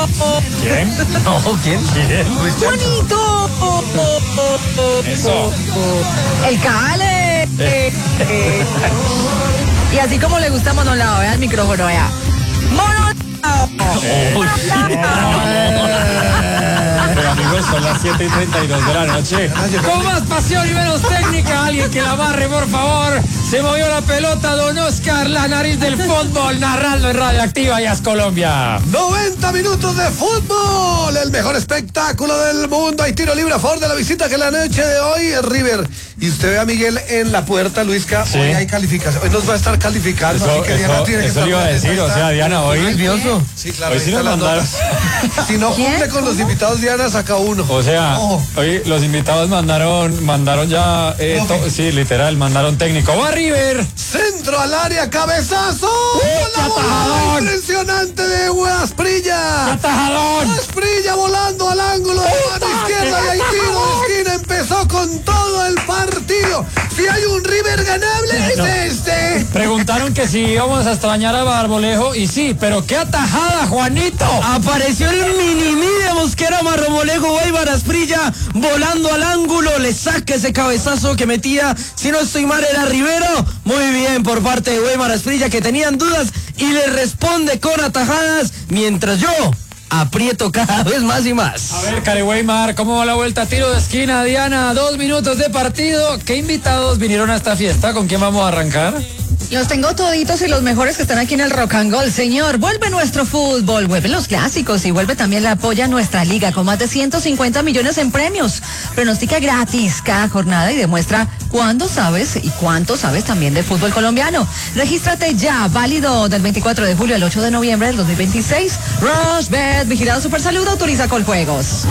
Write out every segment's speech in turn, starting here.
¿Quién? No, ¿quién? Juanito. Eso. El Cale. Y así como le gusta Monolao, vea el micrófono, vea. Monolao. Pero amigos, son las 7:32 de la noche. Con más pasión y menos técnica, alguien que la barre, por favor. Se movió la pelota, don Oscar, la nariz del fútbol, narrando en Radioactiva y As Colombia. 90 minutos de fútbol, el mejor espectáculo del mundo. Hay tiro libre a favor de la visita que la noche de hoy River. Y usted ve a Miguel en la puerta, Luisca, Sí. hoy hay calificación. Hoy nos va a estar calificando. así que Diana tiene que Eso estar le iba a pendiente. decir, Ahí o está. sea, Diana, hoy Nervioso. Sí, claro, hoy ahí sí nos están las mandaron. notas. Si no cumple ¿Quién? con los invitados, Diana saca uno. O sea, Ojo. hoy los invitados mandaron ya, sí, literal, mandaron técnico. ¡Va River! Centro al área, cabezazo. ¡Qué La volada atajadón! impresionante de Asprilla. ¡Atajadón! Asprilla volando al ángulo de mano izquierda y hay tiro de esquina. Empezó con todo el partido. Si hay un River ganable, es este. Preguntaron que si íbamos a extrañar a Barbolejo, y sí, pero qué atajada, Juanito. Apareció el mini de Mosquera Marromolejo, Weimar Asprilla volando al ángulo, le saca ese cabezazo que metía, si no estoy mal era Rivero. Muy bien por parte de Weimar Asprilla, que tenían dudas y le responde con atajadas, mientras yo aprieto cada vez más y más. A ver, Cari Weimar, ¿cómo va la vuelta? Tiro de esquina, Diana, 2 minutos de partido. ¿Qué invitados vinieron a esta fiesta? ¿Con quién vamos a arrancar? Los tengo toditos y los mejores que están aquí en el Rock and Roll, señor. Vuelve nuestro fútbol, vuelven los clásicos y vuelve también la apoya nuestra liga con más de 150 millones en premios. Pronostica gratis cada jornada y demuestra cuándo sabes y cuánto sabes también del fútbol colombiano. Regístrate ya, válido del 24 de julio al 8 de noviembre del 2026. Rushbet, vigilado Supersalud, autoriza con juegos.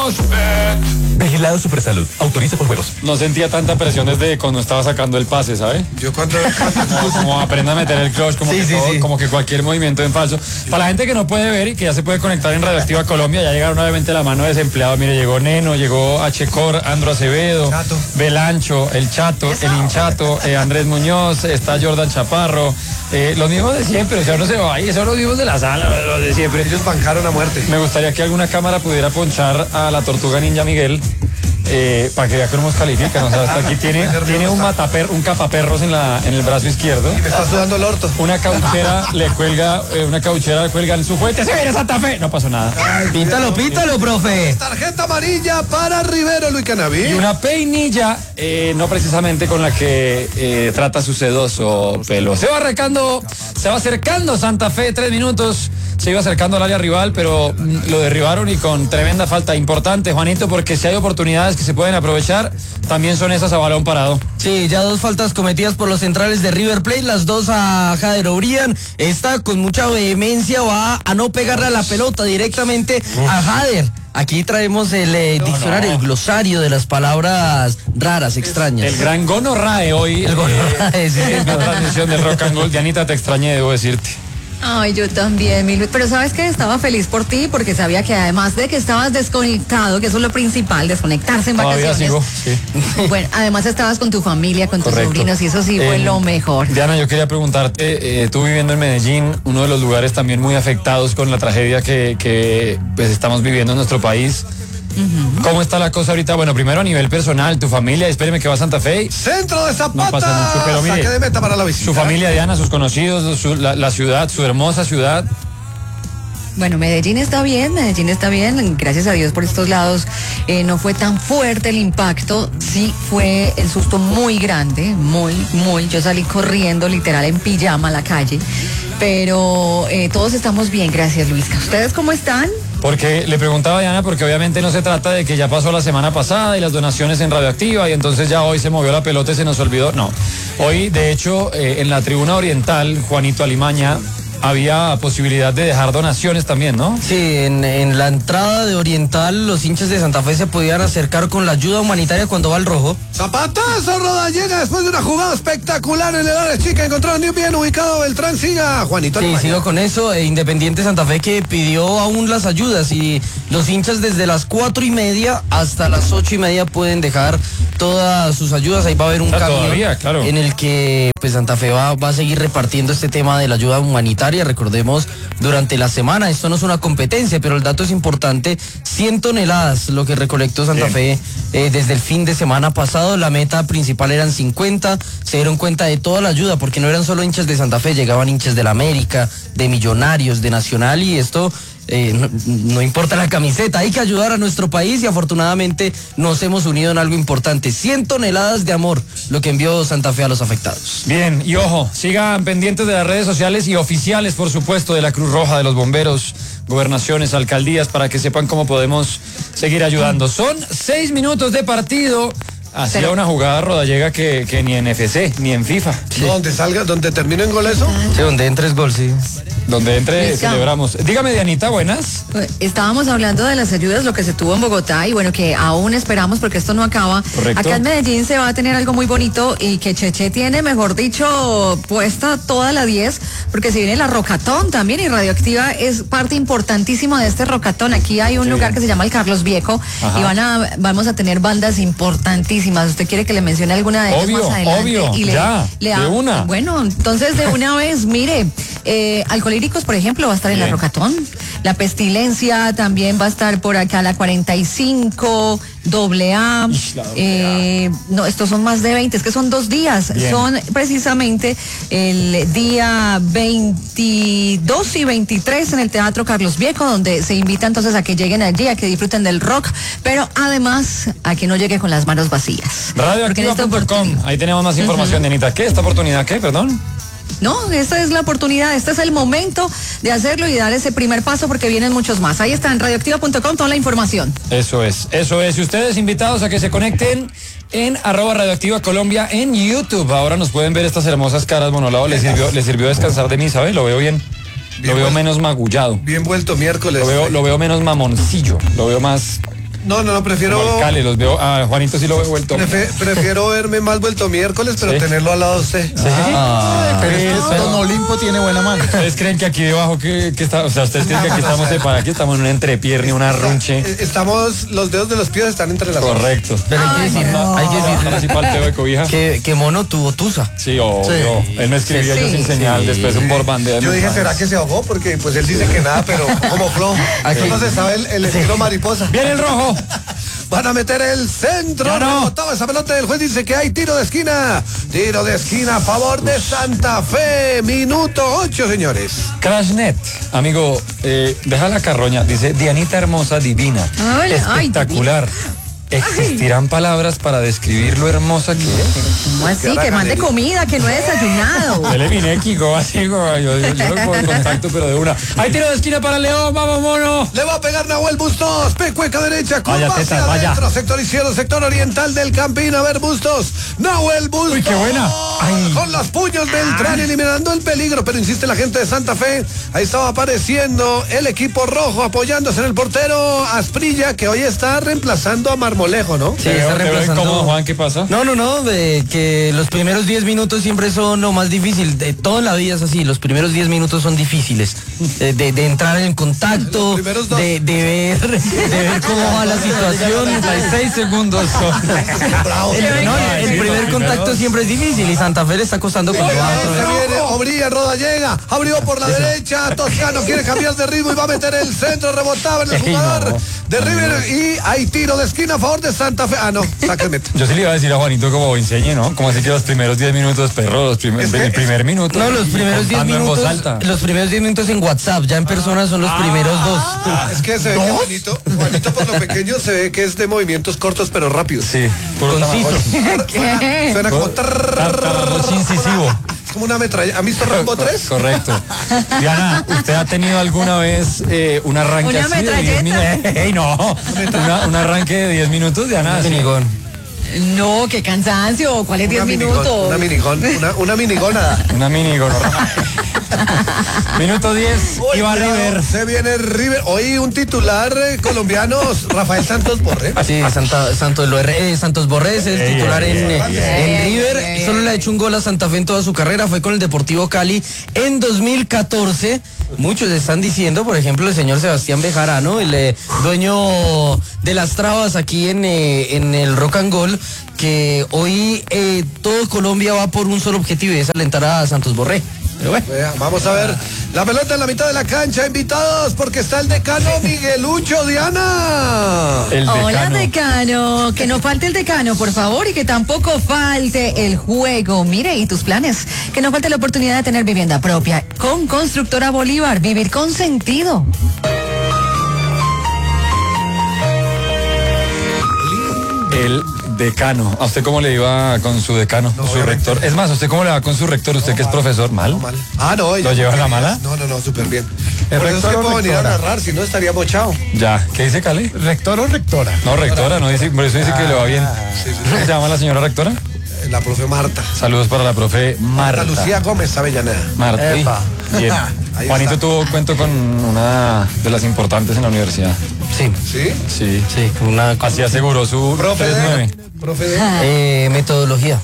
Vigilado Supersalud. Autoriza con juegos. No sentía tanta presión desde cuando estaba sacando el pase, ¿sabe? Yo cuando Como aprenda a meter el clutch, como que cualquier movimiento en falso. Para la gente que no puede ver y que ya se puede conectar en Radioactiva Colombia, ya llegaron obviamente la mano de desempleado. Mire, llegó Neno, llegó H-Cor, Andro Acevedo, Chato. Belancho, el Chato, el Hinchato, Andrés Muñoz, está Jordan Chaparro, los mismos de siempre, o sea, no se va ahí, son los mismos de la sala, los de siempre. ellos bancaron a muerte. Me gustaría que alguna cámara pudiera ponchar a la Tortuga Ninja Miguel. Para que vea que no nos califican, o sea, hasta aquí tiene un capaperros en el brazo izquierdo. Me está sudando el orto. Una cauchera le cuelga en su juguete. ¡Se viene Santa Fe! No pasó nada. Pítalo, profe. Tarjeta amarilla para Rivero, Luis Canaví. Y una peinilla, no precisamente con la que trata su sedoso pelo. Se va acercando Santa Fe, 3 minutos. Se iba acercando al área rival, pero lo derribaron y con tremenda falta. Importante, Juanito, porque si hay oportunidades que se pueden aprovechar, también son esas a balón parado. Sí, ya 2 faltas cometidas por los centrales de River Plate, las 2 a Jader Obrian. Esta con mucha vehemencia va a no pegarle a la pelota directamente a Jader. Aquí traemos el diccionario, el glosario de las palabras raras, extrañas. El gran gonorrae hoy. El gonorrae, sí. Es la transmisión del Rock and Roll. Dianita, te extrañé, debo decirte. Ay, yo también, mi Luis. Pero sabes que estaba feliz por ti porque sabía que además de que estabas desconectado, que eso es lo principal, desconectarse en Todavía vacaciones. sigo, sí. Bueno, además estabas con tu familia, con tus Correcto. sobrinos y eso sí fue lo mejor. Diana, yo quería preguntarte, tú viviendo en Medellín, uno de los lugares también muy afectados con la tragedia que pues estamos viviendo en nuestro país. ¿Cómo está la cosa ahorita? Bueno, primero a nivel personal, tu familia, espéreme que va a Santa Fe. Centro de Zapata. No pasa mucho, pero mire, saque de meta para la visita. Su familia, Diana, sus conocidos, la ciudad, su hermosa ciudad. Bueno, Medellín está bien, gracias a Dios por estos lados no fue tan fuerte el impacto, sí fue el susto muy grande, muy, yo salí corriendo literal en pijama a la calle, pero todos estamos bien, gracias Luisca. ¿Ustedes cómo están? Porque le preguntaba a Diana, porque obviamente no se trata de que ya pasó la semana pasada y las donaciones en Radioactiva y entonces ya hoy se movió la pelota y se nos olvidó. No, hoy de hecho en la tribuna oriental, Juanito Alimaña, había posibilidad de dejar donaciones también, ¿no? Sí, en la entrada de Oriental los hinchas de Santa Fe se podían acercar con la ayuda humanitaria cuando va al rojo. Zapatazo, Roda llega después de una jugada espectacular en el área chica, encontró a bien ubicado Beltrán, siga Juanito. Sí, sigo con eso, Independiente Santa Fe que pidió aún las ayudas y los hinchas desde las 4:30 hasta las 8:30 pueden dejar todas sus ayudas. Ahí va a haber un camión todavía, claro, en el que pues Santa Fe va a seguir repartiendo este tema de la ayuda humanitaria. Recordemos, durante la semana, esto no es una competencia, pero el dato es importante, 100 toneladas lo que recolectó Santa Fe desde el fin de semana pasado. La meta principal eran 50, se dieron cuenta de toda la ayuda, porque no eran solo hinchas de Santa Fe, llegaban hinchas de la América, de Millonarios, de Nacional, y esto no importa la camiseta, hay que ayudar a nuestro país, y afortunadamente nos hemos unido en algo importante. 100 toneladas de amor, lo que envió Santa Fe a los afectados. Bien, y ojo, sigan pendientes de las redes sociales y oficiales, por supuesto, de la Cruz Roja, de los bomberos, gobernaciones, alcaldías, para que sepan cómo podemos seguir ayudando. Son 6 minutos de partido. Hacía una jugada Rodallega que ni en FC, ni en FIFA. Sí. Donde salga, donde termine en gol eso. Sí, donde entres gol, sí. Donde entre celebramos. Dígame, Dianita, buenas. Estábamos hablando de las ayudas, lo que se tuvo en Bogotá, y bueno, que aún esperamos porque esto no acaba. Correcto. Acá en Medellín se va a tener algo muy bonito, y que Cheche tiene, mejor dicho, puesta toda la 10, porque se viene la Rocatón también, y Radioactiva es parte importantísima de este Rocatón. Aquí hay un lugar que se llama el Carlos Viejo. Ajá. Y vamos a tener bandas importantísimas. ¿Usted quiere que le mencione alguna de ellas más adelante? Obvio, de una. Bueno, entonces de una vez, mire, Alcolíricos, por ejemplo, va a estar en la Rocatón. La Pestilencia también va a estar por acá, la 45, AA. No, estos son más de 20, es que son 2 días. Bien. Son precisamente el día 22 y 23 en el Teatro Carlos Viejo, donde se invita entonces a que lleguen allí, a que disfruten del rock, pero además a que no llegue con las manos vacías. Radioactiva.com, ahí tenemos más información, Dianita. ¿Qué? ¿Esta oportunidad qué? Perdón. No, esta es la oportunidad, este es el momento de hacerlo y dar ese primer paso, porque vienen muchos más. Ahí está en radioactiva.com toda la información. Eso es. Y ustedes invitados a que se conecten en @radioactiva Colombia en YouTube. Ahora nos pueden ver estas hermosas caras. Monolado, le sirvió descansar de mí, ¿sabes? Lo veo bien. Lo veo menos magullado. Bien vuelto miércoles. Lo veo menos mamoncillo. Lo veo más... No, prefiero... Alcalde, los veo... Juanito sí lo veo vuelto. Prefiero verme más vuelto miércoles, pero tenerlo al lado de usted. Sí. Pero Don Olimpo tiene buena mano. ¿Ustedes creen que aquí debajo que está... O sea, ¿ustedes creen que aquí estamos separados? Aquí estamos en una entrepierna, una runche. Los dedos de los pies están entre las manos. Correcto. Pero hay que decir que Mono tuvo tusa. Sí, obvio. Sí. Él me escribió yo sin señal, después un borbandeo. Yo dije, ¿será que se ahogó? Porque pues él dice que nada, pero como flow. Aquí no se sabe el estilo mariposa. Viene el rojo. Van a meter el centro. Rebotaba esa pelota. El juez dice que hay tiro de esquina. Tiro de esquina a favor de Santa Fe. Minuto 8, señores. Crashnet, amigo, deja la carroña. Dice, Dianita hermosa, divina. Espectacular. ¿Existirán palabras para describir lo hermosa que es? ¿Cómo así? Que mande comida, que no he desayunado. Dele mi nequigo, así, yo lo pongo en contacto, pero de una. Hay tiro de esquina para León, vamos, Mono. Le va a pegar Nahuel Bustos, cueca derecha, con hacia adentro, sector izquierdo, sector oriental del Campín. A ver, Bustos, Nahuel Bustos. Uy, qué buena. Ay. Con los puños Beltrán, eliminando el peligro, pero insiste la gente de Santa Fe. Ahí estaba apareciendo el equipo rojo, apoyándose en el portero Asprilla, que hoy está reemplazando a Marmolejo, ¿no? Sí, está reemplazando. ¿Cómo, Juan? ¿Qué pasa? No, que los primeros 10 minutos siempre son lo más difícil. De toda la vida es así, los primeros 10 minutos son difíciles. De entrar en contacto, de ver cómo va la situación. 36 segundos son. El primer contacto siempre es difícil, y Santa Fe le está costando con Obría, Rodallega, abrió por la derecha, Toscano quiere cambiar de ritmo y va a meter el centro, rebotaba en el jugador de River, y hay tiro de esquina a favor de Santa Fe. Sáquenme. Yo sí le iba a decir a Juanito como enseñe, ¿no? Como así que los primeros 10 minutos, perro, el primer minuto. No, los primeros 10 minutos. Los primeros 10 minutos en WhatsApp, ya en persona son los primeros 2. Es que se ve que Juanito por lo pequeño se ve que es de movimientos cortos pero rápidos. Sí, concisos. Suena como incisivo. Es como una metralla. ¿Han visto Rambo 3? Correcto. Diana, ¿usted ha tenido alguna vez un arranque así de 10 minutos? No, un arranque de 10 minutos, Diana. No, qué cansancio. ¿Cuáles 10 minutos? Una minigona. Una minigona. Minuto 10, Uy, iba cuidado, River. Se viene River. Hoy un titular colombiano, Rafael Santos Borré. Sí, Santos Borré es el titular en River. Solo le ha hecho un gol a Santa Fe en toda su carrera. Fue con el Deportivo Cali en 2014. Muchos están diciendo, por ejemplo, el señor Sebastián Bejarano, el dueño de las trabas aquí en el Rock and Gold, que hoy todo Colombia va por un solo objetivo y es alentar a Santos Borré. Pero bueno. Vamos a ver la pelota en la mitad de la cancha, invitados, porque está el decano Miguelucho, Diana. El Hola, decano. decano. Que no falte el decano, por favor, y que tampoco falte el juego. Mire, y tus planes. Que no falte la oportunidad de tener vivienda propia. Con Constructora Bolívar, vivir con sentido. El decano. ¿A usted cómo le iba con su decano, con su rector? Es más, ¿a usted cómo le va con su rector? ¿Usted que es profesor? ¿Mal? Mal. Ah, no. ¿Lo lleva a la mala? No, súper bien. ¿El Por eso es rector que o puedo venir a rectora? narrar, si no estaría mochado. Ya. ¿Qué dice Cali? ¿Rector o rectora? No, rectora, no dice, por eso dice que le va bien. Sí, ¿Cómo se llama la señora rectora? La profe Marta. Saludos para la profe Marta. Lucía Gómez Avellaneda. Marta. Epa. Bien. Ahí Juanito está. tuvo cuento con una de las importantes en la universidad. Sí, ¿Sí? Sí. sí, una Así aseguró su Profe 3-9. Profe de... metodología.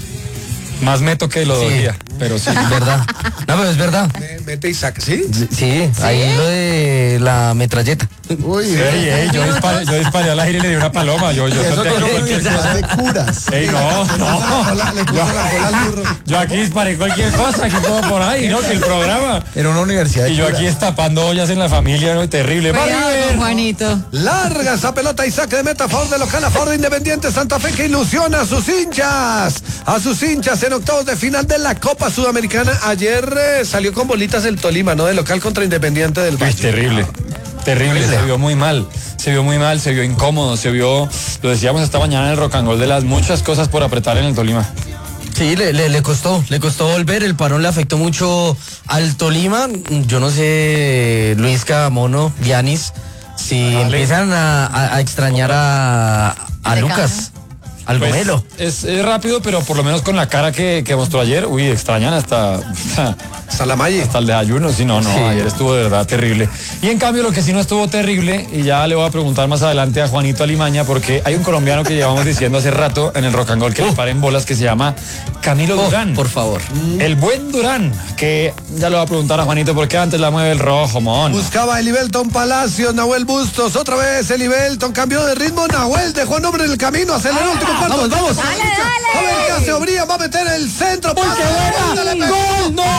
Más meto que ideología, pero sí. ¿Verdad? No, pero es verdad. Mete y saca. ¿Sí? Sí, ahí lo de la metralleta. Uy, Ey, yo disparé al aire y le di una paloma. Yo sorteé cualquier cosa. de curas. Ey, no. Le puso la cola al burro. Yo aquí disparé cualquier cosa, aquí todo por ahí, ¿no? Que el programa. Era una universidad de Y yo curas. aquí destapando ollas en la familia, ¿no? Terrible. ¡Va, Cuidado, River! Juanito. Larga esa pelota y saque de meta a favor de local, a favor de Independiente Santa Fe, que ilusiona a sus hinchas. A sus hinchas en octavos de final de la Copa Sudamericana. Ayer salió con bolitas el Tolima, ¿no? De local contra Independiente del Uy, Valle. terrible. Terrible, se vio muy mal, se vio incómodo, lo decíamos esta mañana en el Rock and Roll, de las muchas cosas por apretar en el Tolima. Sí, le costó volver, el parón le afectó mucho al Tolima. Yo no sé, Luisca, Mono, Giannis, si empiezan a extrañar a Decano. Lucas, al Pues, Gomelo. es rápido, pero por lo menos con la cara que mostró ayer, uy, extrañan hasta Salamalle. el desayuno, sí, no, Sí. ayer estuvo de verdad terrible. Y en cambio lo que sí no estuvo terrible, y ya le voy a preguntar más adelante a Juanito Alimaña, porque hay un colombiano que llevamos diciendo hace rato en el Rock and Roll que le paren bolas, que se llama Camilo Durán. Por favor. El buen Durán, que ya le voy a preguntar a Juanito porque antes la mueve el rojo, mon. Buscaba el Ibelton Palacios, Nahuel Bustos, otra vez el Ibelton, cambió de ritmo, Nahuel dejó el hombre en el camino, aceleró el último cuarto. vamos. Dale. A ver qué hace Obría, va a meter el centro. ¡Uy, qué buena! ¡Gol! ¡No!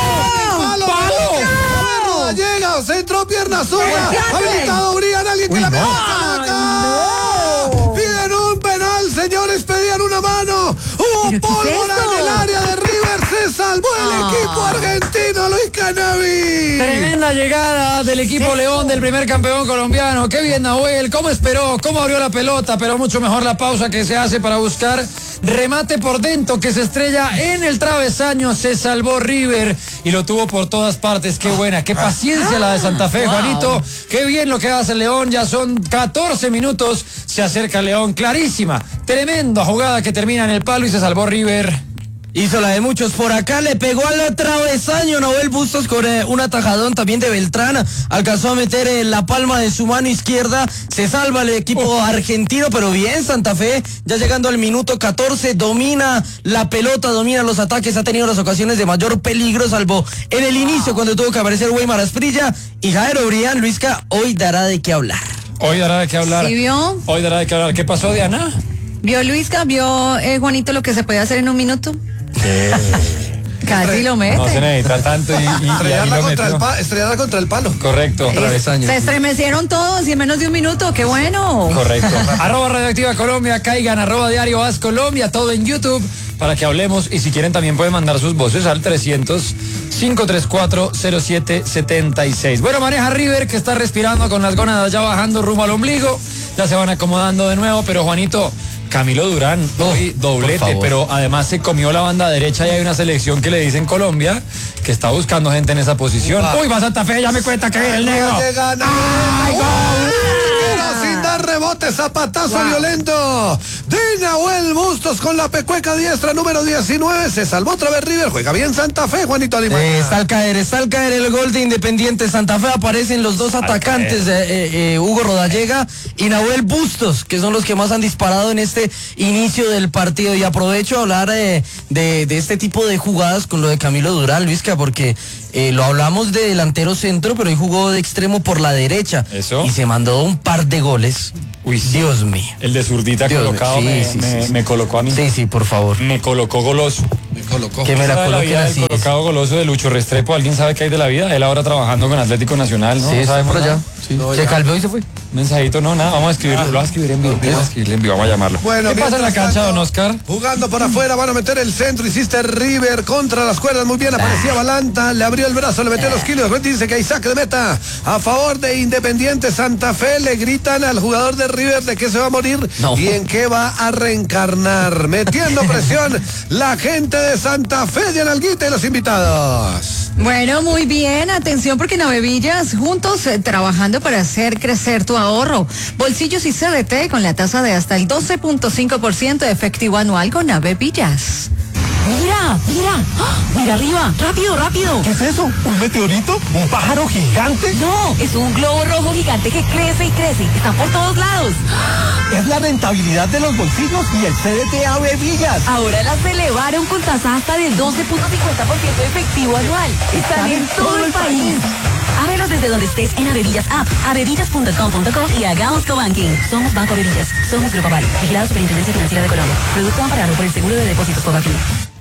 ¡Palo! Llega, centro, pierna zurda. Habilitado Obría, alguien que la meta. Piden un penal, señores, pedían una mano. Hubo ¿Pero qué es pólvora esto? en el área de River, se salvó el equipo argentino, Luis Canavi. Tremenda llegada del equipo León, del primer campeón colombiano. Qué bien Nahuel, cómo esperó, cómo abrió la pelota, pero mucho mejor la pausa que se hace para buscar remate por dentro que se estrella en el travesaño. Se salvó River y lo tuvo por todas partes. Qué buena, qué paciencia la de Santa Fe, Juanito. Qué bien lo que hace León, ya son 14 minutos. Se acerca León, clarísima, tremenda jugada que termina en el palo y se salvó River. Hizo la de muchos. Por acá le pegó al travesaño Nahuel Bustos con un atajadón también de Beltrán. Alcanzó a meter en la palma de su mano izquierda. Se salva el equipo argentino, pero bien Santa Fe. Ya llegando al minuto 14, domina la pelota, domina los ataques. Ha tenido las ocasiones de mayor peligro, salvo en el inicio cuando tuvo que aparecer Weimar Asprilla. Y Jairo Brián, Luisca, hoy dará de qué hablar. Hoy dará de qué hablar. ¿Sí vio? Hoy dará de qué hablar. ¿Qué pasó, Diana? ¿Vio Luisca? ¿Vio Juanito lo que se puede hacer en un minuto? Casi lo mete. No se necesita tanto y ahí Estrellarla lo contra, metió. estrellarla contra el palo. Correcto. Travesaño. Se estremecieron todos y en menos de un minuto. ¡Qué bueno! Correcto. @ Radioactiva Colombia, caigan, @ Diario As Colombia, todo en YouTube para que hablemos. Y si quieren también pueden mandar sus voces al 300-534-0776. Bueno, maneja River, que está respirando con las gónadas ya bajando rumbo al ombligo. Ya se van acomodando de nuevo, pero Juanito, Camilo Durán, hoy doblete, por favor. pero además se comió la banda derecha y hay una selección que le dicen Colombia que está buscando gente en esa posición. Uy, va Santa Fe, ya me cuenta que viene el negro. Llega Nahuel. ¡Ay, gol! Pero sin dar rebote. rebote, zapatazo violento de Nahuel Bustos con la pecueca diestra número 19. Se salvó otra vez River. Juega bien Santa Fe, Juanito Alimán. Está al caer el gol de Independiente Santa Fe. Aparecen los dos atacantes, Hugo Rodallega y Nahuel Bustos, que son los que más han disparado en este inicio del partido. Y aprovecho a hablar de este tipo de jugadas con lo de Camilo Durán, Luisca, porque lo hablamos de delantero centro, pero hoy jugó de extremo por la derecha. Eso. Y se mandó un par de goles. Uy, sí. Dios mío. El de zurdita Dios colocado mío. Sí, me colocó a mí. Sí, por favor. Me colocó goloso. Que me la ¿Sabe coloquen vida así. del colocado goloso de Lucho Restrepo? ¿Alguien sabe qué hay de la vida? Él ahora trabajando con Atlético Nacional, ¿no? Sí, ¿No está sabemos por allá. nada? Sí. Se calveó y se fue. Mensajito, no, nada, vamos a escribirlo. Lo vamos a escribir en vivo. Vamos a escribirle en vivo, vamos a llamarlo. Bueno, ¿Qué pasa en la mientras cancha, tanto, don Oscar? Jugando por afuera, van a meter el centro. Hiciste River contra las cuerdas. Muy bien, aparecía Balanta. Le abrió el brazo, le metió los kilos. Dice que hay saque de meta a favor de Independiente Santa Fe. Le gritan al jugador de River de que se va a morir y en qué va a reencarnar. Metiendo presión la gente de Santa Fe, de Analguita y los invitados. Bueno, muy bien, atención porque Navevillas juntos trabajando para hacer crecer tu ahorro. Bolsillos y CDT con la tasa de hasta el 12.5% de efectivo anual con Navevillas. Mira, mira, ¡ah! Mira arriba, rápido, rápido. ¿Qué es eso? ¿Un meteorito? ¿Un pájaro gigante? No, es un globo rojo gigante que crece y crece. Está por todos lados. Es la rentabilidad de los bolsillos y el CDT Navevillas. Ahora las elevaron con tasa hasta del 12.50% de efectivo anual. Están en todo el país. Ábrelos desde donde estés en Avevillas App, avevillas.com.co y hagamos cobanking. Somos Banco Avevillas, somos Grupo Aval, vigilado Superintendencia Financiera de Colombia. Producto amparado por el Seguro de Depósitos Cobanking.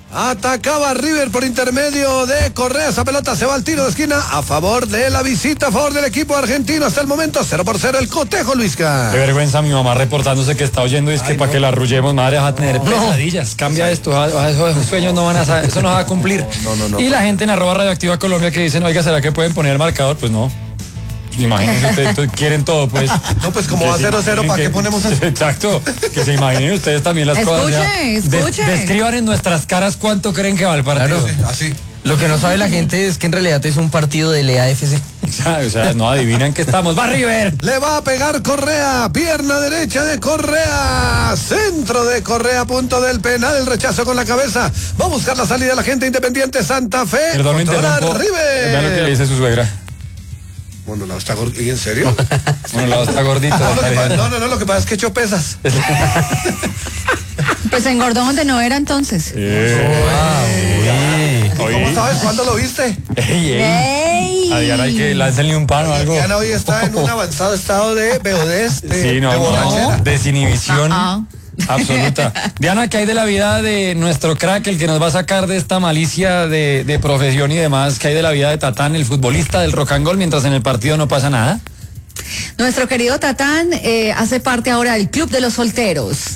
Atacaba River por intermedio de Correa. Esa pelota se va al tiro de esquina a favor de la visita, a favor del equipo argentino. Hasta el momento 0-0 el cotejo, Luisca. Qué vergüenza mi mamá reportándose que está oyendo y es que para que la arrullemos, madre, vas a tener pesadillas. Cambia esto, esos sueños no van a eso no va a cumplir. No. Y la gente en @radioactiva Colombia que dicen, oiga, ¿será que pueden poner el marcador? Pues no. Imagínense ustedes, quieren todo, pues. No, pues como va 0-0, ¿para qué ponemos eso? Exacto, que se imaginen ustedes también las cosas. Escuche. Describan en nuestras caras cuánto creen que va el partido. Claro. Así. Lo que no sabe la gente es que en realidad es un partido del EAFC. O sea, no adivinan que estamos. ¡Va River! Le va a pegar Correa, pierna derecha de Correa, centro de Correa, punto del penal, el rechazo con la cabeza. Va a buscar la salida la gente Independiente Santa Fe. Perdón, me Controlar interrumpo. Vean lo que le River. dice su suegra. Bueno, la está gordito. ¿Y en serio? Bueno, la está gordito. No, lo que pasa es que echó pesas. Pues engordó donde no era entonces. ¿Cómo sabes cuándo lo viste? ¡Ey! A Diana hay que lanzarle un pan o algo. Diana hoy está en un avanzado estado de beodez, de borrachera. Desinhibición absoluta. Diana, ¿qué hay de la vida de nuestro crack, el que nos va a sacar de esta malicia de profesión y demás? ¿Qué hay de la vida de Tatán, el futbolista del Rock and Roll, mientras en el partido no pasa nada? Nuestro querido Tatán hace parte ahora del Club de los Solteros.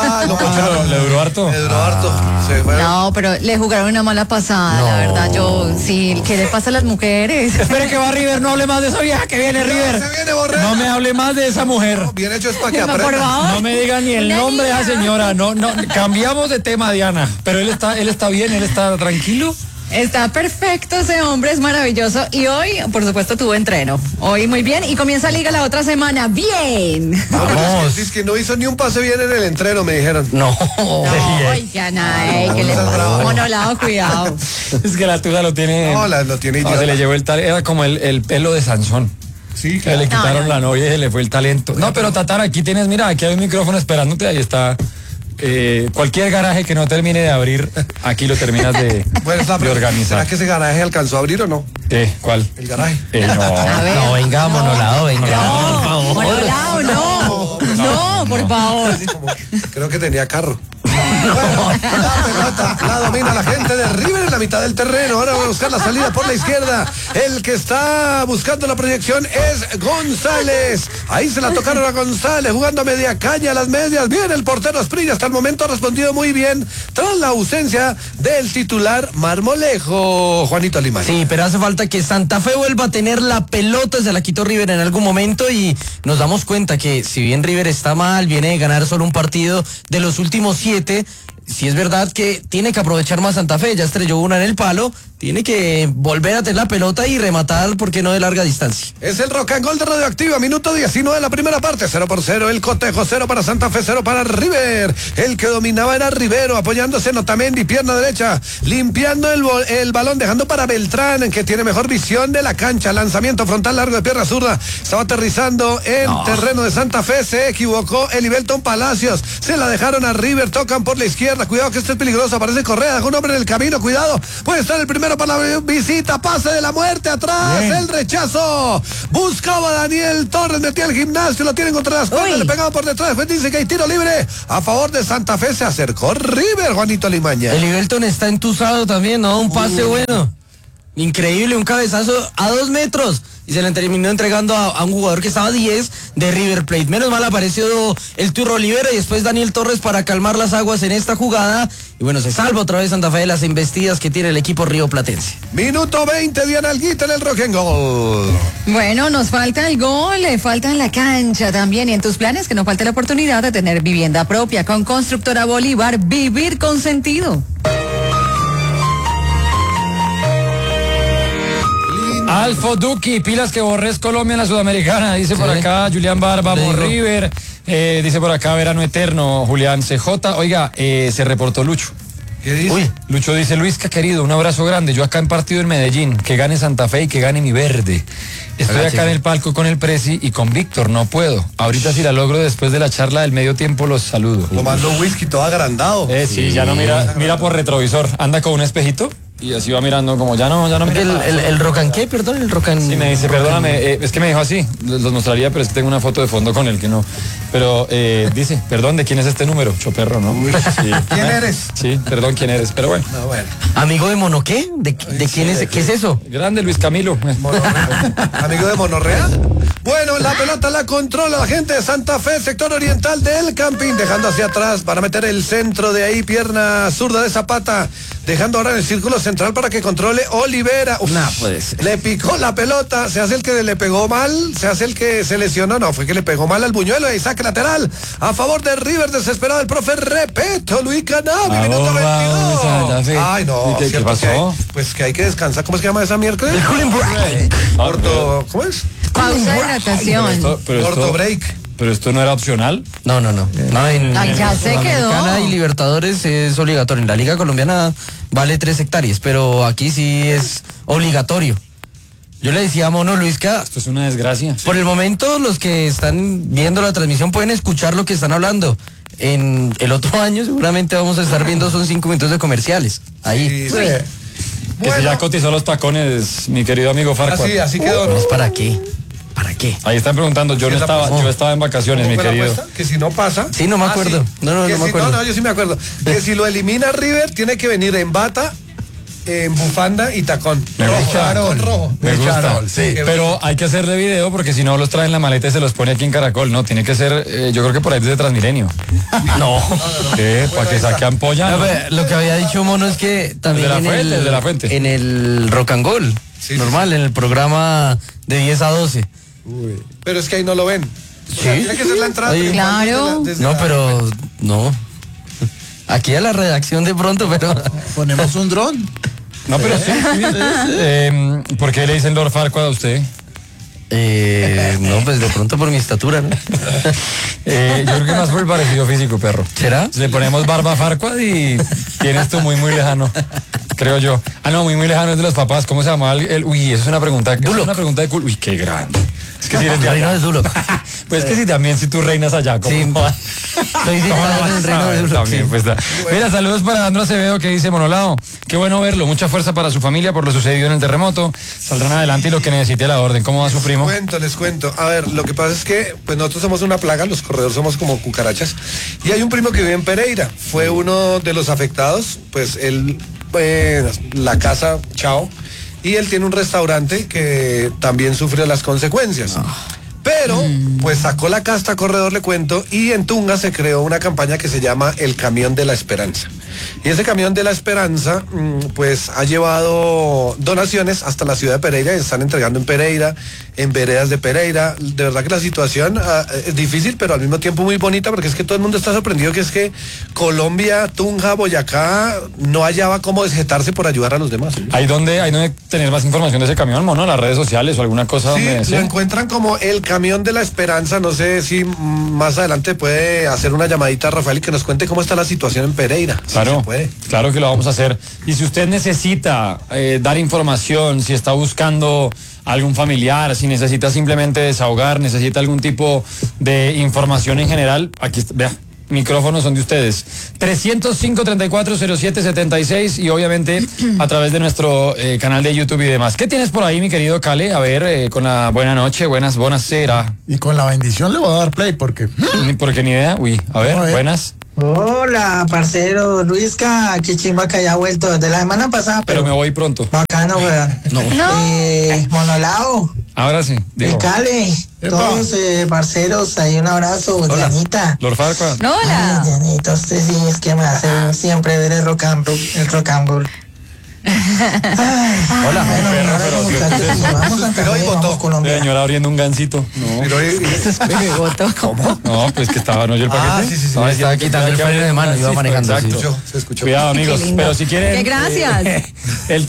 ¿Le duró harto? Le duró harto. Se fue. No, pero le jugaron una mala pasada, la verdad. Yo, sí, ¿qué le pasa a las mujeres? Espere que va River, no hable más de esa vieja que viene River. Se viene Borrell. No me hable más de esa mujer. Bien hecho es para que Por aprenda. favor. No me diga ni el Una nombre de esa niña. señora. No, cambiamos de tema, Diana. Pero él está bien, él está tranquilo. Está perfecto ese hombre, es maravilloso. Y hoy, por supuesto, tuvo entreno. Hoy muy bien. Y comienza Liga la otra semana. ¡Bien! Vamos. Es que no hizo ni un pase bien en el entreno, me dijeron. No. No, oigan, que le estás pasa. bravo. Monolado, cuidado. Es que la tuya lo tiene. No, lo tiene No, idiota. se le llevó el talento. Era como el pelo de Sansón. Sí, Que le quitaron No. la novia y se le fue el talento. No, pero Tatán, aquí tienes, mira, aquí hay un micrófono esperándote, ahí está. Cualquier garaje que no termine de abrir, aquí lo terminas de, Bueno, es la de pregunta. organizar. ¿Será que ese garaje alcanzó a abrir o no? ¿Cuál? El garaje. No. A ver. No, venga, monolado, venga. Por favor. Monolado, no. No, por favor. Así como, creo que tenía carro. Bueno, la pelota la domina la gente de River en la mitad del terreno. Ahora va a buscar la salida por la izquierda. El que está buscando la proyección es González. Ahí se la tocaron a González, jugando a media caña, a las medias. Bien, el portero Asprilla hasta el momento ha respondido muy bien tras la ausencia del titular Marmolejo, Juanito Limán. Sí, pero hace falta que Santa Fe vuelva a tener la pelota, se la quitó River en algún momento y nos damos cuenta que si bien River está mal, viene de ganar solo un partido de los últimos 7, sí es verdad que tiene que aprovechar más Santa Fe, ya estrelló una en el palo, Tiene que volver a tener la pelota y rematar, ¿por qué no de larga distancia? Es el Rock and Roll de Radioactiva, minuto 19 de la primera parte, 0-0, el cotejo, 0 para Santa Fe, 0 para River. El que dominaba era Rivero, apoyándose en Otamendi, pierna derecha, limpiando el balón, dejando para Beltrán, que tiene mejor visión de la cancha, lanzamiento frontal largo de pierna zurda, estaba aterrizando en terreno de Santa Fe, se equivocó Elibelton Palacios, se la dejaron a River, tocan por la izquierda, cuidado que esto es peligroso, aparece Correa, dejó un hombre en el camino, cuidado, puede estar el primero para la visita, pase de la muerte atrás, el rechazo, buscaba a Daniel Torres, metía el gimnasio, lo tienen contra las cuerdas, le pegaba por detrás, después dice que hay tiro libre a favor de Santa Fe, se acercó River, Juanito Limaña. El Ibelton está entusado también, ¿no? Un pase bueno. Increíble, un cabezazo a 2 metros. Y se le terminó entregando a un jugador que estaba a 10 de River Plate. Menos mal apareció el Turro Olivera y después Daniel Torres para calmar las aguas en esta jugada. Y bueno, se salva otra vez Santa Fe de las embestidas que tiene el equipo rioplatense. Minuto 20, Diana Alguita en el Rock and Roll. Bueno, nos falta el gol, le falta en la cancha también. Y en tus planes que no falte la oportunidad de tener vivienda propia con Constructora Bolívar, vivir con sentido. Alfo Duki, pilas que Borrés Colombia en la Sudamericana, dice por acá Julián Barba, River, dice por acá Verano Eterno, Julián CJ, oiga, se reportó Lucho. ¿Qué dice? Uy, Lucho dice, Luisca querido, un abrazo grande, yo acá en partido en Medellín, que gane Santa Fe y que gane mi verde. Estoy acá en el palco con el Presi y con Víctor, no puedo. Ahorita si la logro después de la charla del medio tiempo los saludo. Tomando whisky todo agrandado. Sí, ya no mira por retrovisor, anda con un espejito. Y así va mirando como ya no mira. ¿El Rocan qué? Perdón, el Rocan. Sí, me dice, perdóname, es que me dijo así, los mostraría, pero es que tengo una foto de fondo con él que no. Pero dice, perdón, ¿de quién es este número? Choperro, ¿no? Sí. ¿Quién eres? Sí, perdón, ¿quién eres? Pero bueno. No, bueno. ¿Amigo de Mono qué? ¿De quién es? ¿Qué es eso? Grande Luis Camilo. ¿Amigo de Monorrea? Bueno, la pelota la controla la gente de Santa Fe, sector oriental del Campín, dejando hacia atrás para meter el centro de ahí, pierna zurda de Zapata, dejando ahora en el círculo central para que controle Olivera. Pues. Le picó la pelota, se hace el que le pegó mal, se hace el que se lesionó, no, fue que le pegó mal al Buñuelo y saque lateral a favor de River, desesperado el profe Repeto, Luis Canavi, minuto 22. Ay, no, ¿Qué pasó? Pues que hay que descansar, ¿cómo se llama esa miércoles? Corto, ¿cómo es? Pausa de hidratación. Corto break. Pero esto no era opcional. No, Ay, ya se quedó. Sudamericana y Libertadores es obligatorio. En la Liga Colombiana vale 3 hectáreas, pero aquí sí es obligatorio. Yo le decía a Mono Luisca, Esto es una desgracia. por el momento los que están viendo la transmisión pueden escuchar lo que están hablando. En el otro año seguramente vamos a estar viendo son 5 minutos de comerciales. Ahí. Sí. Que si ya cotizó los tacones, mi querido amigo Farquaad. Así quedó. ¿No es para qué? ¿Para qué? Ahí están preguntando, yo estaba en vacaciones, mi ¿Cómo fue la querido. apuesta? Que si no pasa. Sí, no me acuerdo. Sí. No Que me si- acuerdo. No, yo sí me acuerdo. Que si lo elimina River, tiene que venir en bata, en bufanda y tacón. Me Rojo, gusta. tacón rojo. Me gusta. Charol, sí. Pero hay que hacerle video porque si no los traen en la maleta y se los pone aquí en Caracol, ¿no? Tiene que ser, yo creo que por ahí desde Transmilenio. No. ¿Qué? Para que saque ampolla. ¿no? Lo que había dicho Mono es que también El de la fuente. en el Rock and Roll, Sí, normal, en el programa de 10 a 12. Pero es que ahí no lo ven. Sí. Tiene que ser la entrada. Ahí. Claro. No, pero no. Aquí a la redacción de pronto, pero Ponemos un dron. No, pero sí. ¿Por qué le dicen Lord Farquaad a usted? no, pues de pronto por mi estatura, ¿no? Yo creo que más por el parecido físico, perro. ¿Será? Le ponemos barba a Farquaad y tienes tú muy lejano. Creo yo. Ah, no, muy lejano es de los papás. ¿Cómo se llama uy, eso es una pregunta. Es una pregunta de culo. Uy, qué grande. Es que si eres de Reino allá. de Dulo. Pues es que si también, si tú reinas allá, ¿cómo Sí. no vas? Soy dictador del Reino de Dulo. También, Sí. pues, mira, saludos para Andrés Acevedo que dice Monolao. Qué bueno verlo. Mucha fuerza para su familia por lo sucedido en el terremoto. Saldrán adelante y lo que necesite a la orden. ¿Cómo va su primo? Les cuento. A ver, lo que pasa es que pues nosotros somos una plaga, los corredores somos como cucarachas. Y hay un primo que vive en Pereira. Fue uno de los afectados. Pues él, la casa, chao. Y él tiene un restaurante que también sufre las consecuencias. Pero, pues sacó la casta corredor, le cuento, y en Tunga se creó una campaña que se llama El Camión de la Esperanza. Y ese camión de la esperanza, pues ha llevado donaciones hasta la ciudad de Pereira y están entregando en Pereira, en veredas de Pereira. De verdad que la situación es difícil, pero al mismo tiempo muy bonita, porque es que todo el mundo está sorprendido que es que Colombia, Tunja, Boyacá, no hallaba cómo desjetarse por ayudar a los demás. ¿Hay donde tener más información de ese camión, Mono? ¿Las redes sociales o alguna cosa? Sí, donde lo encuentran como el camión de la esperanza. No sé si más adelante puede hacer una llamadita a Rafael y que nos cuente cómo está la situación en Pereira. Claro, si claro que lo vamos a hacer. Y si usted necesita dar información, si está buscando algún familiar, si necesita simplemente desahogar, necesita algún tipo de información en general, aquí está, vea. Micrófonos son de ustedes. 305-3407-76 y obviamente a través de nuestro canal de YouTube y demás. ¿Qué tienes por ahí, mi querido Cale? A ver, con la buena noche, buenas cera. Y con la bendición le voy a dar play porque... Porque ni idea. Uy, a ver, buenas. Hola, parcero Luisca, qué chimba que haya vuelto desde la semana pasada. Pero me voy pronto. Bacano, weón. No. Monolao. Ahora sí. El Cale, todos parceros, ahí un abrazo, Dianita. Lord Farquaad. Hola. Ay, Dianita, usted sí es que me hace siempre ver el rock and roll. Hola, pero hoy votó. Señora abriendo un gansito. No. ¿Cómo? No, pues que estaba, ¿no? Yo el paquete. Sí. Estaba quitando el freno de mano, iba manejando. Exacto. Se escuchó. Cuidado, amigos. Pero si quieren. ¡Qué gracias! El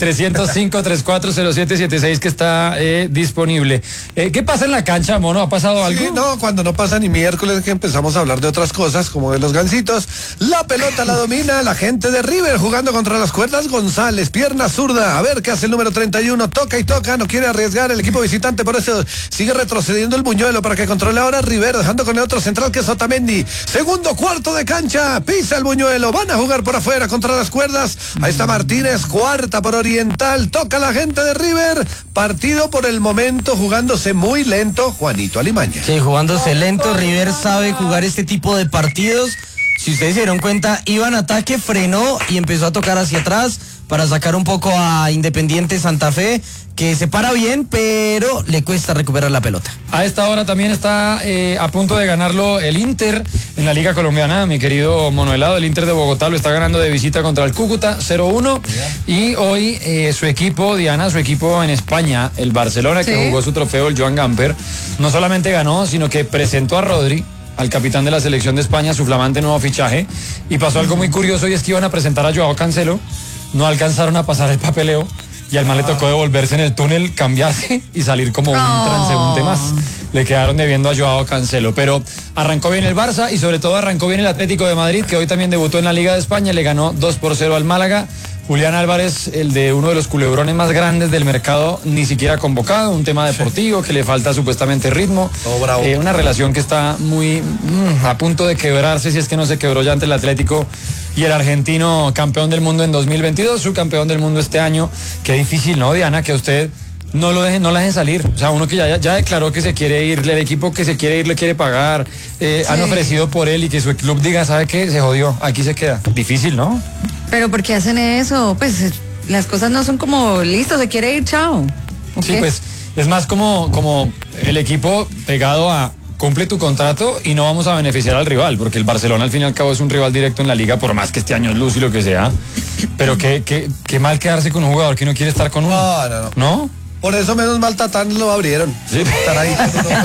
305-3407-76 que está disponible. ¿Qué pasa en la cancha, Mono? ¿Ha pasado algo? Sí, no, cuando no pasa ni miércoles que empezamos a hablar de otras cosas, como de los gansitos. La pelota la domina la gente de River jugando contra las cuerdas. González, pierna zurda. A ver qué hace el número 31. Toca y toca. No quiere arriesgar el equipo visitante. Por eso sigue retrocediendo el Buñuelo para que controle ahora River. Dejando con el otro central que es Otamendi. Segundo cuarto de cancha. Pisa el Buñuelo. Van a jugar por afuera contra las cuerdas. Ahí está Martínez. Cuarta por Oriental. Toca la gente de River. Partido por el momento jugándose muy lento. Juanito Alimaña. Sí, jugándose lento. River sabe jugar este tipo de partidos. Si ustedes se dieron cuenta, iba en ataque, frenó y empezó a tocar hacia atrás para sacar un poco a Independiente Santa Fe, que se para bien, pero le cuesta recuperar la pelota. A esta hora también está a punto de ganarlo el Inter en la Liga Colombiana, mi querido Mono Helado. El Inter de Bogotá lo está ganando de visita contra el Cúcuta 0-1. Y hoy su equipo, Diana, su equipo en España, el Barcelona, que jugó su trofeo, el Joan Gamper, no solamente ganó, sino que presentó a Rodri, al capitán de la selección de España, su flamante nuevo fichaje, y pasó algo muy curioso, y es que iban a presentar a Joao Cancelo, no alcanzaron a pasar el papeleo, y al man le tocó devolverse en el túnel, cambiarse y salir como un transeúnte más. Le quedaron debiendo a Joao Cancelo, pero arrancó bien el Barça y sobre todo arrancó bien el Atlético de Madrid, que hoy también debutó en la Liga de España, le ganó 2-0 al Málaga. Julián Álvarez, el de uno de los culebrones más grandes del mercado, ni siquiera convocado, un tema deportivo que le falta supuestamente ritmo. Una relación que está muy a punto de quebrarse, si es que no se quebró ya ante el Atlético y el argentino campeón del mundo en 2022, su campeón del mundo este año. Qué difícil, ¿no, Diana? Que usted no la dejen salir. O sea, uno que ya declaró que se quiere ir, el equipo que se quiere ir le quiere pagar, han ofrecido por él y que su club diga, ¿sabe qué? Se jodió, aquí se queda. Difícil, ¿no? Pero ¿por qué hacen eso? Pues las cosas no son como, listo, se quiere ir, chao. Sí, pues es más como el equipo pegado a cumple tu contrato y no vamos a beneficiar al rival, porque el Barcelona al fin y al cabo es un rival directo en la liga, por más que este año es luz y lo que sea. Pero qué mal quedarse con un jugador que no quiere estar con uno. ¿No? Por eso menos mal Tatán lo abrieron. Sí. Estar ahí.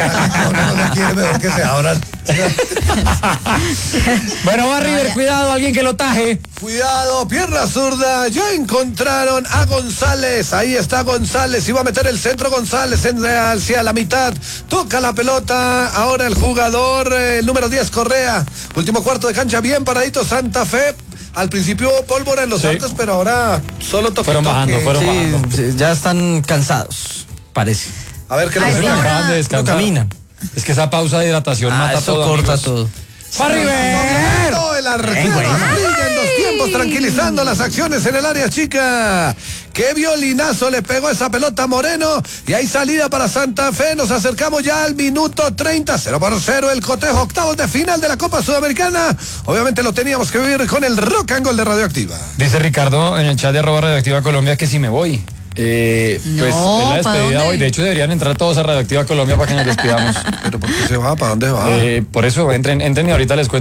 No quiere, mejor que se abran. Bueno, va River, cuidado, alguien que lo taje. Cuidado, pierna zurda. Ya encontraron a González. Ahí está González. Iba a meter el centro González hacia la mitad. Toca la pelota. Ahora el jugador, el número 10, Correa. Último cuarto de cancha, bien paradito Santa Fe. Al principio pólvora en los altos, pero ahora solo toque. Fueron bajando. Sí, ya están cansados, parece. A ver qué acaban de descansar. No caminan. Es que esa pausa de hidratación mata eso todo. corta amigos. todo. ¡Va River! El argentino brilla en 2 tiempos, tranquilizando las acciones en el área chica. ¡Qué violinazo le pegó esa pelota a Moreno! Y hay salida para Santa Fe. Nos acercamos ya al minuto 30. 0-0 el cotejo. Octavos de final de la Copa Sudamericana. Obviamente lo teníamos que vivir con el Rock and Roll de Radioactiva. Dice Ricardo en el chat de @Radioactiva Colombia que si me voy. Pues es la despedida hoy. De hecho deberían entrar todos a Radioactiva Colombia para que nos despidamos. ¿Pero por qué se va? ¿Para dónde va? Por eso entren y ahorita les cuento.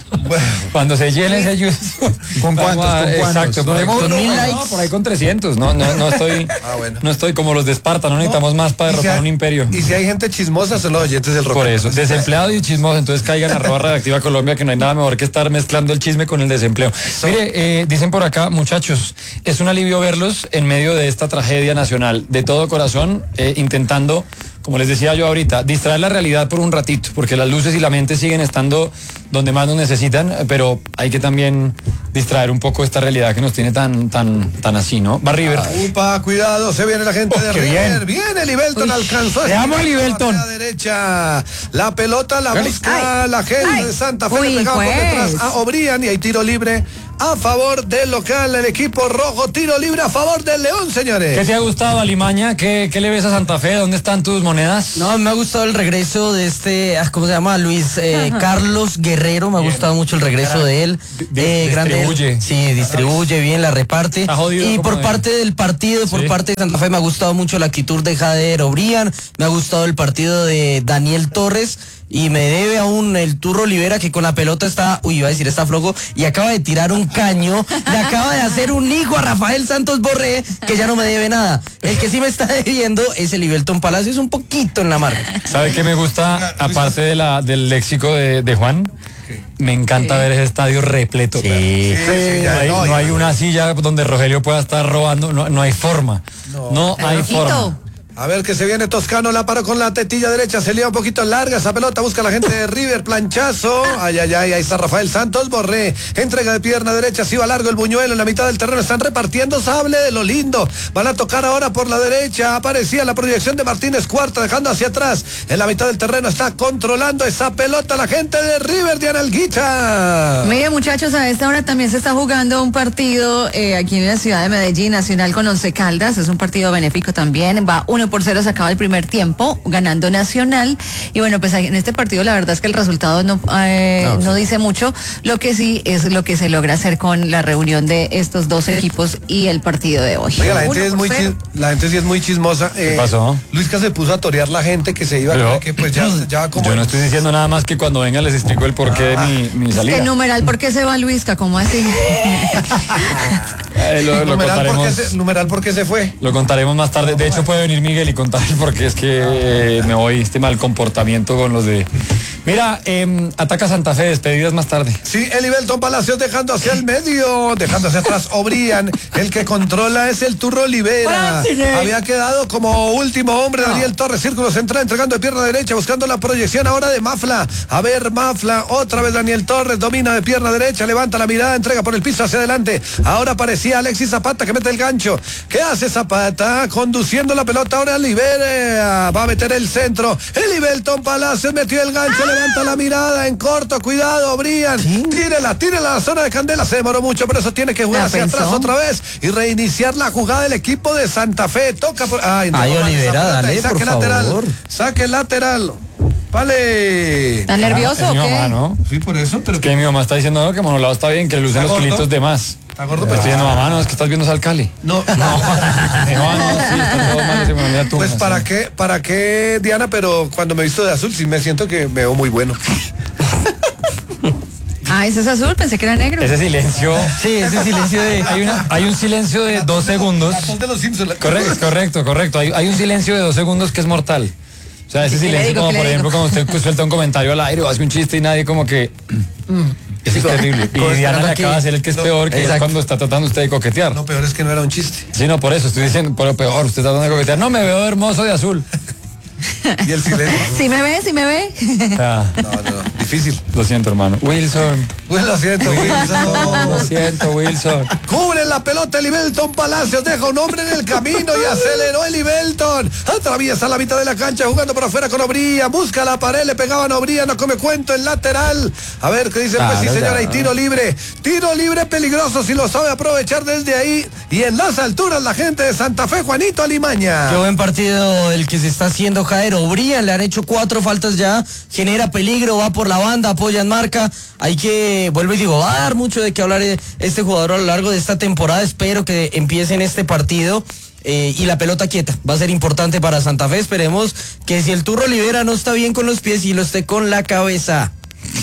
Cuando se llene ese juice. ¿Con cuántos? Exacto, por ahí con 1000 likes. No, por ahí con 300. No estoy, no estoy como los de Esparta, no necesitamos más para derrotar un imperio. Y si hay gente chismosa, son los oyentes del rock. Por eso, desempleado y chismoso, entonces caigan a @Radioactiva Colombia, que no hay nada mejor que estar mezclando el chisme con el desempleo. Mire, dicen por acá, muchachos, es un alivio verlos en medio de esta tragedia nacional, de todo corazón, intentando, como les decía yo ahorita, distraer la realidad por un ratito, porque las luces y la mente siguen estando donde más nos necesitan, pero hay que también distraer un poco esta realidad que nos tiene tan así, ¿no? Va River. Upa, cuidado, se viene la gente de qué River. Viene Livelton, alcanzó. Te amo, Livelton. A la derecha, la pelota la busca la gente de Santa Fe. Uy, Le pegaba por pues. detrás a Obrian y hay tiro libre a favor del local, el equipo rojo. Tiro libre a favor del León, señores. ¿Qué te ha gustado, Alimaña? ¿Qué le ves a Santa Fe? ¿Dónde están tus monedas? No, me ha gustado el regreso de ¿cómo se llama? Luis Carlos Guerrero, me ha gustado mucho el regreso de él. Grande distribuye. él. Sí, distribuye bien, la reparte. Está jodido, Y como por de- parte del partido, por parte de Santa Fe, me ha gustado mucho la actitud de Jader Obrian, me ha gustado el partido de Daniel Torres. Y me debe aún el Turro Olivera, que con la pelota está flojo, y acaba de tirar un caño, le acaba de hacer un hijo a Rafael Santos Borré, que ya no me debe nada. El que sí me está debiendo es el Livelton Palacios, un poquito en la marca. ¿Sabe qué me gusta, aparte del léxico de Juan? Me encanta ver ese estadio repleto. Sí. No hay una silla donde Rogelio pueda estar robando, no hay forma. No hay forma. A ver que se viene Toscano, la paró con la tetilla derecha, se lía un poquito larga esa pelota, busca la gente de River, planchazo, ahí está Rafael Santos Borré, entrega de pierna derecha, se iba largo el buñuelo en la mitad del terreno, están repartiendo sable de lo lindo, van a tocar ahora por la derecha, aparecía la proyección de Martínez Cuarta, dejando hacia atrás, en la mitad del terreno está controlando esa pelota la gente de River, Diana Alguicha. Mire, muchachos, a esta hora también se está jugando un partido aquí en la ciudad de Medellín, Nacional con Once Caldas, es un partido benéfico también, va 1-0, se acaba el primer tiempo, ganando Nacional, y bueno, pues en este partido la verdad es que el resultado no dice mucho, lo que sí es lo que se logra hacer con la reunión de estos dos equipos y el partido de hoy. Oiga, la gente 1-0. sí es muy chismosa. ¿Qué pasó? Luisca se puso a torear la gente que se iba Pero- que pues ya como Yo no estoy diciendo nada más que cuando venga les explico el porqué de mi salida. ¿Qué numeral? ¿Por qué se va Luisca? ¿Cómo así? Lo contaremos. numeral porque se fue. Lo contaremos más tarde. De hecho, puede venir Miguel y contar porque es que me voy este mal comportamiento con los de. Mira, ataca Santa Fe, despedidas más tarde. Sí, el Livelton Palacios dejando hacia el medio, dejando hacia atrás Obrian, el que controla es el Turro Olivera. Había quedado como último hombre Daniel Torres, círculo central, entregando de pierna derecha, buscando la proyección ahora de Mafla. A ver, Mafla, otra vez Daniel Torres, domina de pierna derecha, levanta la mirada, entrega por el piso hacia adelante. Ahora parecía Alexis Zapata que mete el gancho. ¿Qué hace Zapata? Conduciendo la pelota ahora Olivera. Va a meter el centro. El Livelton Palacios metió el gancho, levanta la mirada en corto, cuidado, Brian. Tírela a la zona de Candela. Se demoró mucho, pero eso tiene que jugar ¿La hacia pensó? atrás otra vez y reiniciar la jugada del equipo de Santa Fe. Toca por. Ay, Olivera, dale, saque por lateral. favor. Saque lateral. Vale. ¿Estás nervioso Es o mi qué? mamá, ¿no? Sí, por eso, pero Es que mi mamá está diciendo no, que Monolado está bien, que le lucen ¿Está los gordo? kilitos de más. Está gordo, Pero pero estoy diciendo, mamá, no, es que estás viendo Sal Cali. no. No, sí, está todo mal, ese me mira tú. Pues para qué, Diana, pero cuando me he visto de azul sí me siento que me veo muy bueno. Ah, ese es azul, pensé que era negro. Ese silencio. Sí, ese silencio de... Hay un silencio de 2 segundos. De los Simpsons. Correcto. Hay un silencio de 2 segundos que es mortal. O sea, ese ¿Qué le silencio digo, como qué por le ejemplo digo? cuando usted suelta un comentario al aire o hace un chiste y nadie como que... Eso es terrible. Y como Diana esperando le aquí. acaba de hacer el que es peor, que es Exacto. cuando está tratando usted de coquetear. Lo peor es que no era un chiste. Sí, no, por eso estoy diciendo, pero peor, usted está tratando de coquetear. No, me veo hermoso de azul. Y el silencio. ¿Sí me ve? ¿Sí me ve? O sea, No, difícil. lo siento, hermano. Wilson. Pues lo siento, Lo Wilson. siento, Wilson. Cubre la pelota el Livelton Palacios, deja un hombre en el camino y aceleró el Livelton. Atraviesa la mitad de la cancha jugando por afuera con Obría, busca la pared, le pegaban a Obría, no come cuento el lateral. A ver qué dice, pues sí Claro, señora, ya. y tiro libre peligroso si lo sabe aprovechar desde ahí. Y en las alturas la gente de Santa Fe, Juanito Alimaña. Qué buen partido el que se está haciendo Jader Obrian, le han hecho 4 faltas ya, genera peligro, va por la banda, apoya en marca, hay que, vuelvo y digo, va a dar mucho de qué hablar este jugador a lo largo de esta temporada, espero que empiece en este partido. Y la pelota quieta, va a ser importante para Santa Fe, esperemos que si el Turro Olivera no está bien con los pies y lo esté con la cabeza.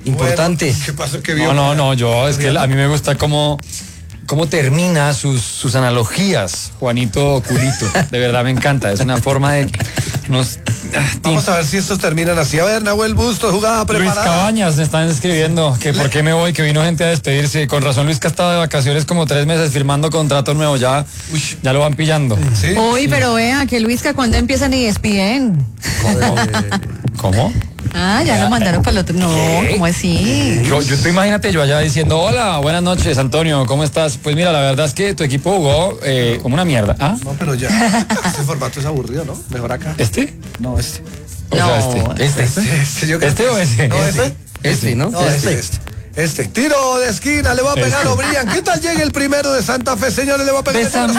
Importante. Bueno, ¿qué pasó que vio? No, yo, es que a mí me gusta cómo termina sus analogías, Juanito Culito. De verdad me encanta, es una forma de... Vamos a ver si estos terminan así. A ver, Nahuel Bustos, jugada Luis preparada. Cabañas me están escribiendo que por qué me voy, que vino gente a despedirse. Con razón Luis que ha estado de vacaciones como 3 meses firmando contrato nuevo, ya lo van pillando. Sí. Uy, pero vea que Luisca, ¿cuándo empiezan y ESPN? ¿Cómo? Ah, ya lo mandaron para el otro. No, ¿cómo así? Yo tú imagínate yo allá diciendo, hola, buenas noches, Antonio, ¿cómo estás? Pues mira, la verdad es que tu equipo jugó como una mierda. ¿Ah? No, pero ya. Este formato es aburrido, ¿no? Mejor acá. ¿Este? No, este. O sea, Yo creo ¿Este o ese? No, este. Este, ¿no? No, este. Tiro de esquina, le va a pegar O'Brien. ¿Qué tal llega el primero de Santa Fe, señores? Le va a pegar el Bésame.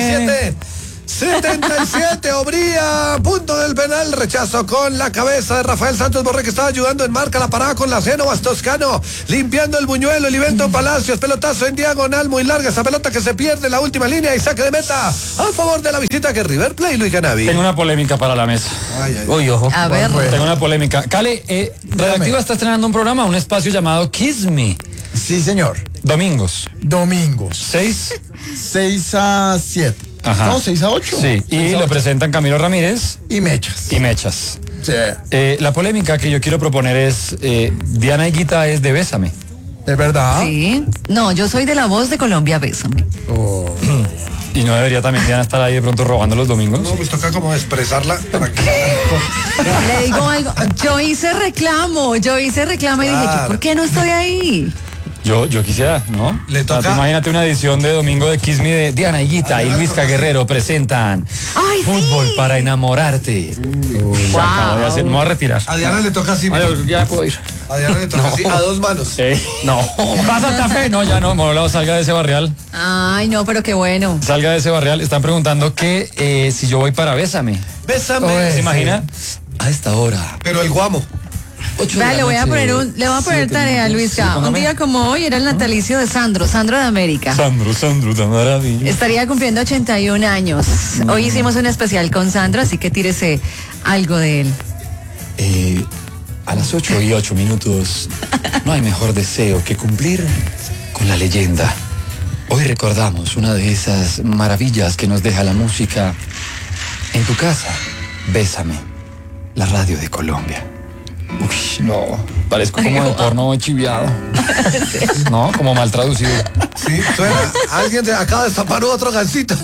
77, O'Brien, punto del penal, rechazo con la cabeza de Rafael Santos Borré, que estaba ayudando en marca la parada con las Génovas, Toscano, limpiando el buñuelo, Olivento Palacios, pelotazo en diagonal, muy larga esa pelota que se pierde en la última línea y saque de meta a favor de la visita que River Plate, Luis Canavi. Tengo una polémica para la mesa. Uy, ojo. A ver. Tengo una polémica. Cale, Redactiva está estrenando un programa, un espacio llamado Kiss Me. Sí, señor. Domingos. Domingos. 6. 6 a 7. Ajá. No, 6 a 8. Sí, y lo presentan Camilo Ramírez Y mechas. y Mechas. Sí. La polémica que yo quiero proponer es, Diana Higuita es de Bésame. ¿Es verdad? Sí. No, yo soy de La Voz de Colombia, bésame. Oh. Y no debería también Diana estar ahí de pronto robando los domingos. No, pues toca como expresarla para que... Le digo algo, yo hice reclamo y dije, ¿yo por qué no estoy ahí? Yo quisiera, ¿no? Le O sea, toca- tú imagínate una edición de domingo de Kiss Me de Diana Higuita y Luisca Guerrero presentan ¡Ay, Fútbol sí! para enamorarte. Se acabó de hacer, me voy a retirar. A Diana le toca así. Ay, ya puedo ir. A Diana le toca así, a 2 manos. No. ¿Va a Santa Fe? No, ya no, Morolao, salga de ese barrial. Ay, no, pero qué bueno. Salga de ese barrial. Están preguntando que si yo voy para Bésame. Bésame. ¿Se imagina? A esta hora. Pero el guamo. Vea, le voy a poner tarea, Luisca. Un día como hoy era el natalicio de Sandro de América. Sandro, tan maravilla. Estaría cumpliendo 81 años. Hoy hicimos un especial con Sandro, así que tírese algo de él. A las 8:08, no hay mejor deseo que cumplir con la leyenda. Hoy recordamos una de esas maravillas que nos deja la música. En tu casa, Bésame, la radio de Colombia. Uy, no, parezco como de porno chiviado. No, como mal traducido. Sí, suena. Alguien acaba de destapar otro gancito.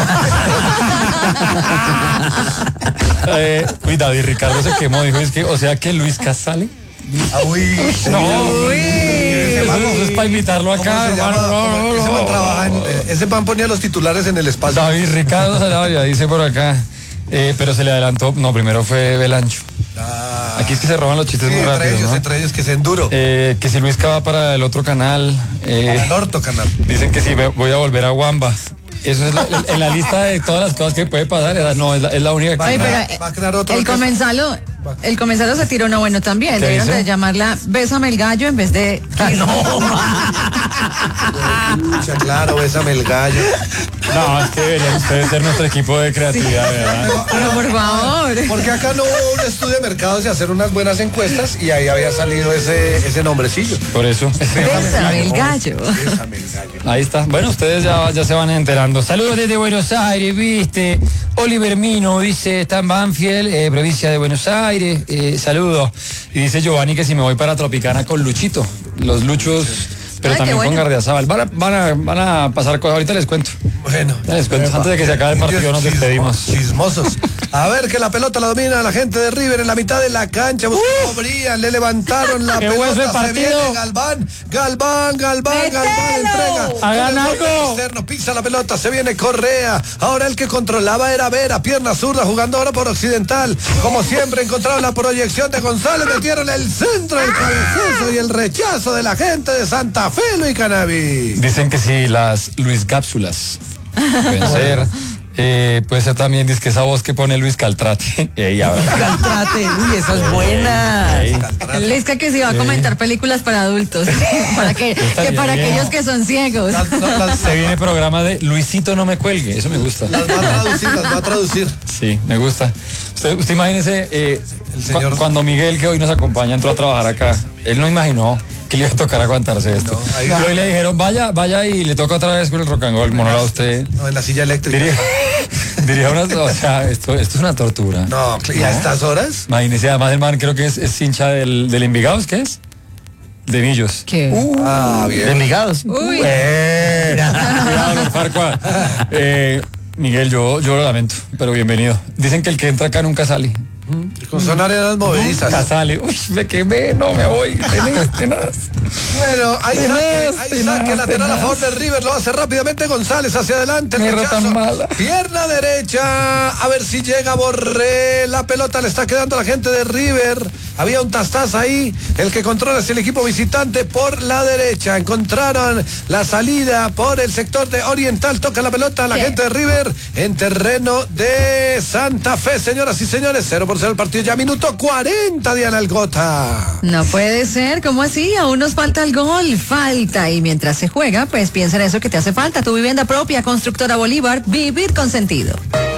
Uy, David Ricardo se quemó, dijo, es que, o sea que Luis Casale. Uy, No, eso es para invitarlo ¿Cómo acá, se llama? hermano. Ese man trabaja ese pan ponía los titulares en el espacio. David Ricardo Sarabia dice por acá, pero se le adelantó, no, primero fue Belancho. Aquí es que se roban los chistes Sí, muy rápido, ¿no? entre ellos que se enduro. Que si Luis va para el otro canal, El orto canal. dicen que si voy a volver a Wamba. Eso es en la lista de todas las cosas que puede pasar, es la única Oye, que... pero va a crear otro el que- comensalo se tiró uno bueno también. ¿Qué Debieron dice? de llamarla Bésame el gallo en vez de... Pucha, claro, bésame el gallo. No, es que deberían ustedes ser nuestro equipo de creatividad, ¿verdad? Pero por favor. Porque acá no hubo un estudio de mercados y hacer unas buenas encuestas y ahí había salido ese nombrecillo. Por eso. Bésame el gallo. Bésame el gallo. Ahí está. Bueno, ustedes ya se van enterando. Saludos desde Buenos Aires, viste. Oliver Mino dice, está en Banfield, provincia de Buenos Aires. Saludos. Y dice Giovanni que si me voy para Tropicana con Luchito. Los Luchos, pero Ay, qué también con bueno. Gardiazabal. Van a pasar cosas. Ahorita les cuento. Bueno. Ya les cuento. Antes de que se acabe el partido nos despedimos. Chismosos. A ver que la pelota la domina la gente de River en la mitad de la cancha. Brian, le levantaron la ¡Qué pelota. buen Se partido! viene Galván entrega. ¡Hagan Con el algo! toque externo, pisa la pelota, se viene Correa. Ahora el que controlaba era Vera, pierna zurda, jugando ahora por Occidental. Como siempre encontraron la proyección de González, metieron el centro, el cabezazo y el rechazo de la gente de Santa Fe, Luis Canavi. Dicen que si las Luis Cápsulas pueden ser Puede ser también, dice que esa voz que pone Luis Caltrate. Caltrate, uy, esa es buena. Lisca que se va a comentar películas para adultos, para aquellos que son ciegos. Se viene programa de Luisito no me cuelgue, eso me gusta. Las va a traducir. Sí, me gusta. Usted imagínese, cuando Miguel, que hoy nos acompaña, entró a trabajar acá, él no imaginó que le iba a tocar aguantarse esto. Y hoy le dijeron, vaya y le toca otra vez con el rock and roll, monólogo a usted. No, en la silla eléctrica. Diría o sea, esto es una tortura. No, ¿y a estas horas? Imagínese, además el man creo que es hincha del Envigados, ¿qué es? De Millos. ¿Qué? Bien. De Envigados. Uy. Cuidado, don Farcua. Miguel, yo lo lamento, pero bienvenido. Dicen que el que entra acá nunca sale. Con sonar arenas movedizas. Nunca sale. Uy, me quemé, no me voy. Bueno, ahí saque lateral a favor del River, lo hace rápidamente González hacia adelante. Mierda tan mala. Pierna derecha, a ver si llega Borré, la pelota le está quedando a la gente de River. Había un Tastaz ahí, el que controla es el equipo visitante por la derecha. Encontraron la salida por el sector de Oriental, toca la pelota a la gente de River en terreno de Santa Fe, señoras y señores. 0-0 el partido, ya minuto 40, Diana Algota. No puede ser, ¿cómo así? Aún nos falta el gol, falta. Y mientras se juega, pues piensa en eso que te hace falta. Tu vivienda propia, Constructora Bolívar, vivir con sentido.